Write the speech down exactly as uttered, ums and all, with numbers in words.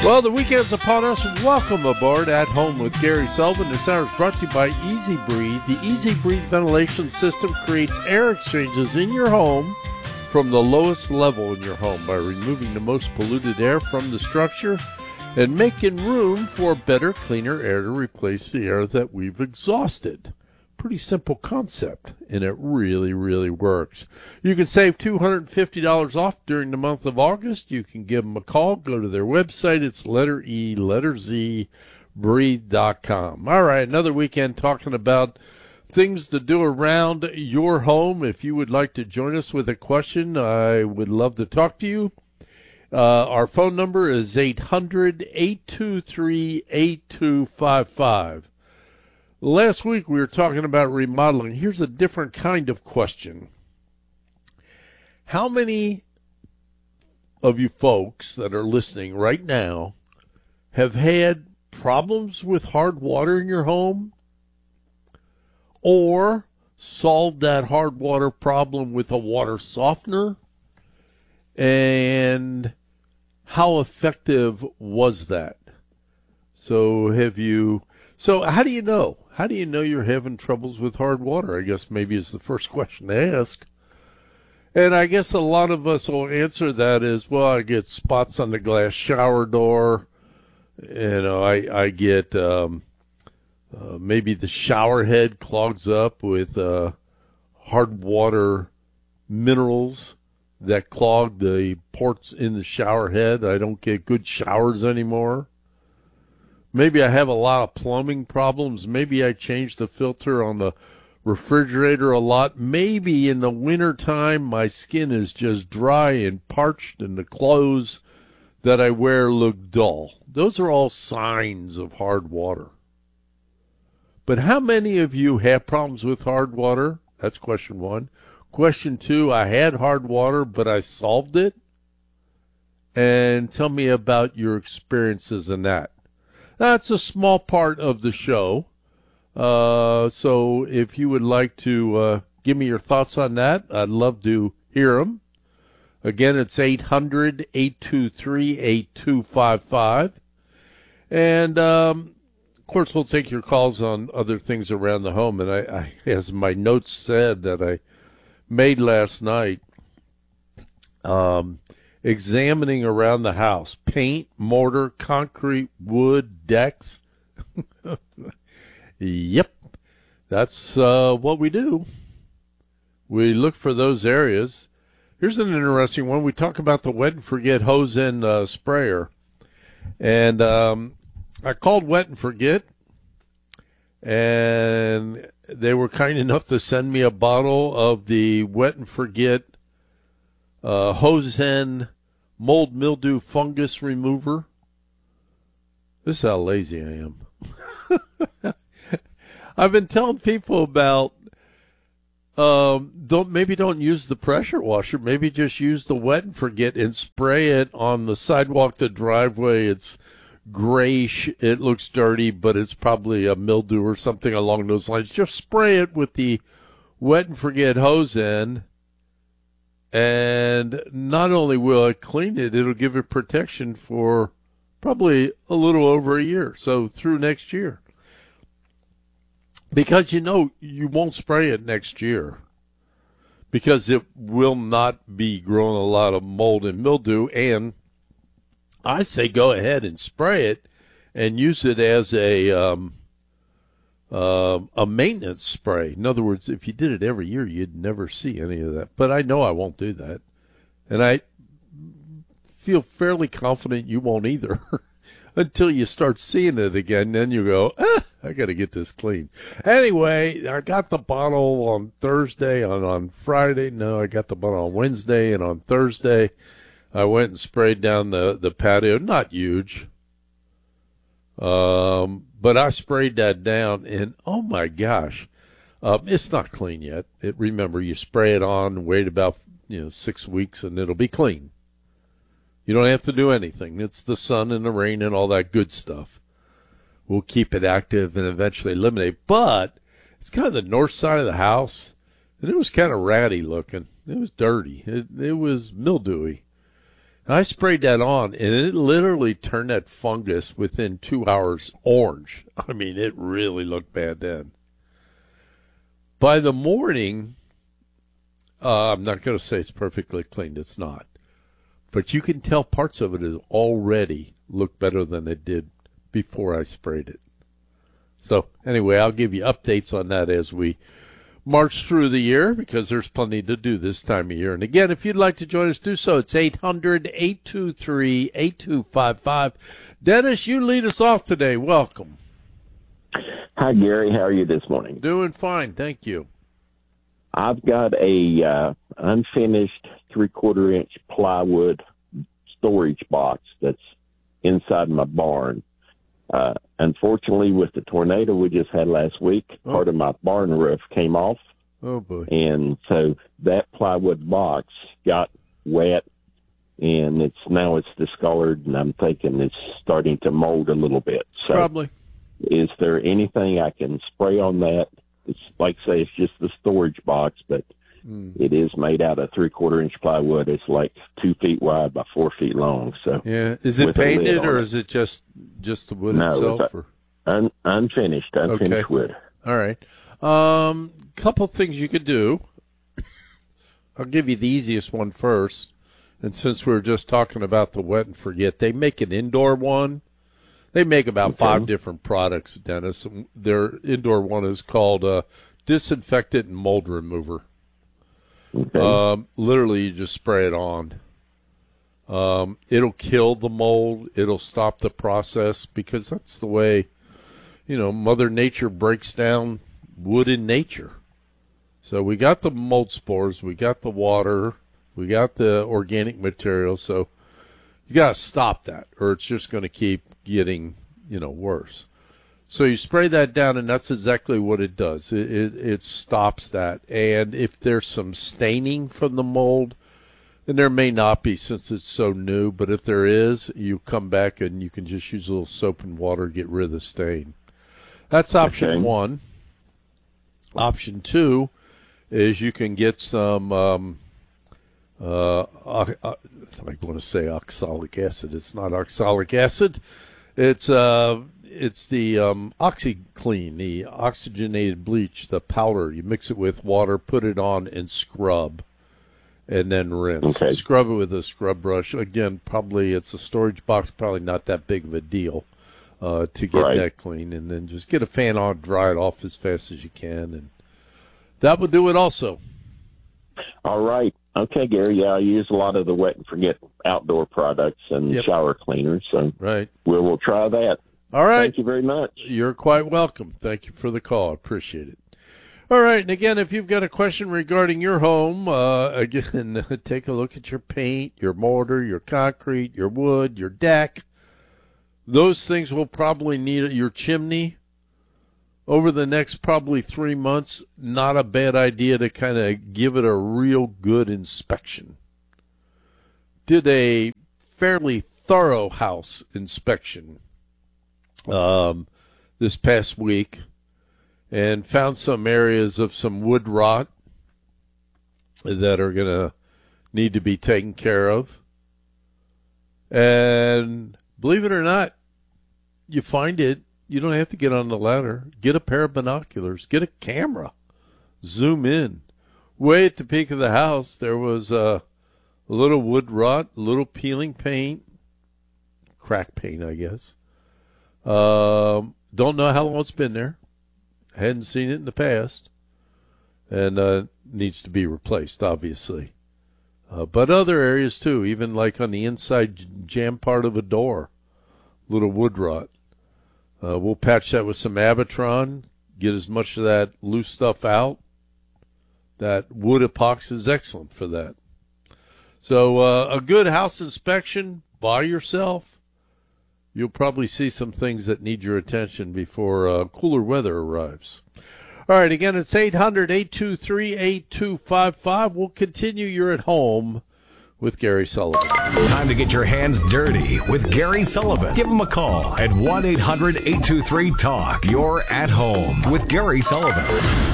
Well, the weekend's upon us. Welcome aboard At Home with Gary Sullivan. This hour is brought to you by Easy Breathe. The Easy Breathe ventilation system creates air exchanges in your home from the lowest level in your home by removing the most polluted air from the structure and making room for better, cleaner air to replace the air that we've exhausted. Pretty simple concept, and it really, really works. You can save two hundred fifty dollars off during the month of August. You can give them a call. Go to their website. It's letter E, letter Z, breathe dot com. All right, another weekend talking about things to do around your home. If you would like to join us with a question, I would love to talk to you. Uh, our phone number is eight hundred, eight two three, eight two five five. Last week we were talking about remodeling. Here's a different kind of question. How many of you folks that are listening right now have had problems with hard water in your home or solved that hard water problem with a water softener? And how effective was that? So have you... So how do you know? How do you know you're having troubles with hard water? I guess maybe is the first question to ask. And I guess a lot of us will answer that as, well, I get spots on the glass shower door. You know, I, I get um, uh, maybe the shower head clogs up with uh, hard water minerals that clog the ports in the shower head. I don't get good showers anymore. Maybe I have a lot of plumbing problems. Maybe I changed the filter on the refrigerator a lot. Maybe in the wintertime my skin is just dry and parched and the clothes that I wear look dull. Those are all signs of hard water. But how many of you have problems with hard water? That's question one. Question two, I had hard water, but I solved it. And tell me about your experiences in that. That's a small part of the show. Uh, so if you would like to uh, give me your thoughts on that, I'd love to hear them. Again, it's eight hundred, eight two three, eight two five five. And, um, of course, we'll take your calls on other things around the home. And I, I, as my notes said that I made last night, um, examining around the house, paint, mortar, concrete, wood, decks. Yep, that's uh, what we do. We look for those areas. Here's an interesting one. We talk about the Wet and Forget hose end uh, sprayer. And um, I called Wet and Forget, and they were kind enough to send me a bottle of the Wet and Forget uh, hose end mold, mildew, fungus remover. This is how lazy I am. I've been telling people about um, don't maybe don't use the pressure washer. Maybe just use the Wet and Forget and spray it on the sidewalk, the driveway. It's grayish. It looks dirty, but it's probably a mildew or something along those lines. Just spray it with the Wet and Forget hose end. And not only will it clean it, it'll give it protection for probably a little over a year, so through next year. Because, you know, you won't spray it next year because it will not be growing a lot of mold and mildew. And I say go ahead and spray it and use it as a um, uh, a maintenance spray. In other words, if you did it every year, you'd never see any of that. But I know I won't do that. And I feel fairly confident you won't either until you start seeing it again. Then you go, ah, I got to get this clean. Anyway, I got the bottle on Thursday, on, on Friday. No, I got the bottle on Wednesday, and on Thursday I went and sprayed down the, the patio. Not huge. Um, but I sprayed that down, and oh my gosh, um, it's not clean yet. It, remember, you spray it on, wait about you know six weeks, and it'll be clean. You don't have to do anything. It's the sun and the rain and all that good stuff. We'll keep it active and eventually eliminate. But it's kind of the north side of the house, and it was kind of ratty looking. It was dirty. It, it was mildewy. I sprayed that on, and it literally turned that fungus within two hours orange. I mean, it really looked bad then. By the morning, uh, I'm not going to say it's perfectly clean. It's not. But you can tell parts of it has already looked better than it did before I sprayed it. So, anyway, I'll give you updates on that as we march through the year, because there's plenty to do this time of year. And again, if you'd like to join us, do so. It's eight hundred, eight two three, eight two five five. Dennis, you lead us off today. Welcome. Hi, Gary. How are you this morning? Doing fine. Thank you. I've got a uh, unfinished three-quarter inch plywood storage box that's inside my barn. Uh, unfortunately, with the tornado we just had last week, oh. part of my barn roof came off. Oh, boy. And so that plywood box got wet, and it's now it's discolored, and I'm thinking it's starting to mold a little bit. So Probably. Is there anything I can spray on that? It's like, say, it's just the storage box, but mm. it is made out of three-quarter inch plywood. It's like two feet wide by four feet long. So yeah, is it painted or is it just just the wood no, itself? It's or? Un, unfinished, unfinished okay. wood. All right. Um, couple things you could do. I'll give you the easiest one first. And since we were just talking about the wet and forget, they make an indoor one. They make about okay. five different products, Dennis. Their indoor one is called uh, Disinfectant and Mold Remover. Okay. Um, literally, you just spray it on. Um, it'll kill the mold. It'll stop the process, because that's the way, you know, Mother Nature breaks down wood in nature. So we got the mold spores, we got the water, we got the organic material. So you got to stop that, or it's just going to keep getting, you know, worse. So you spray that down, and that's exactly what it does. It, it, it stops that. And if there's some staining from the mold, and there may not be since it's so new, but if there is, you come back and you can just use a little soap and water to get rid of the stain. That's option okay. one. Option two is you can get some, um, uh, uh, I want to say oxalic acid. It's not oxalic acid. It's uh, it's the um, OxyClean, the oxygenated bleach, the powder. You mix it with water, put it on, and scrub, and then rinse. Okay. Scrub it with a scrub brush. Again, probably it's a storage box, probably not that big of a deal uh, to get right. that clean. And then just get a fan on, dry it off as fast as you can, and that would do it also. All right. Okay, Gary. Yeah, I use a lot of the wet and forget outdoor products and yep. shower cleaners, so right. we'll, we'll try that. All right. Thank you very much. You're quite welcome. Thank you for the call. I appreciate it. All right, and again, if you've got a question regarding your home, uh, again, take a look at your paint, your mortar, your concrete, your wood, your deck. Those things will probably need your chimney. Over the next probably three months, not a bad idea to kind of give it a real good inspection. Did a fairly thorough house inspection um, this past week and found some areas of some wood rot that are going to need to be taken care of. And believe it or not, you find it. You don't have to get on the ladder. Get a pair of binoculars. Get a camera. Zoom in. Way at the peak of the house, there was uh, a little wood rot, a little peeling paint, crack paint, I guess. Um, don't know how long it's been there. Hadn't seen it in the past. And uh, needs to be replaced, obviously. Uh, but other areas, too, even like on the inside jam part of a door, little wood rot. Uh, we'll patch that with some Abitron, get as much of that loose stuff out. That wood epoxy is excellent for that. So uh, a good house inspection by yourself, you'll probably see some things that need your attention before uh, cooler weather arrives. All right, again, it's eight hundred, eight two three, eight two five five. We'll continue. You're at home with Gary Sullivan. Time to get your hands dirty with Gary Sullivan. Give him a call at one eight hundred, eight two three, talk. You're at home with Gary Sullivan.